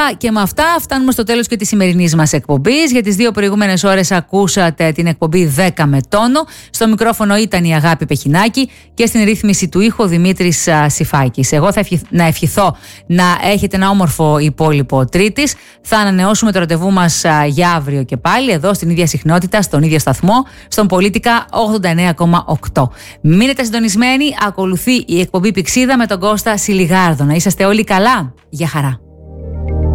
και με αυτά φτάνουμε στο τέλος και της σημερινής μας εκπομπής. Για τις 2 προηγούμενες ώρες ακούσατε την εκπομπή 10 με τόνο. Στο μικρόφωνο ήταν η Αγάπη Πεχινάκη και στην ρύθμιση του ήχου ο Δημήτρης Σιφάκης. Εγώ θα ευχηθώ να έχετε ένα όμορφο υπόλοιπο Τρίτης. Θα ανανεώσουμε το ραντεβού μας για αύριο και πάλι εδώ στην ίδια συχνότητα, στον ίδιο σταθμό, στον Πολίτικα 89,8. Μείνετε συντονισμένοι, ακολουθεί η εκπομπή Πηξίδα με τον Κώστα Σιλιγάρδο. Να είσαστε όλοι καλά. Γεια χαρά.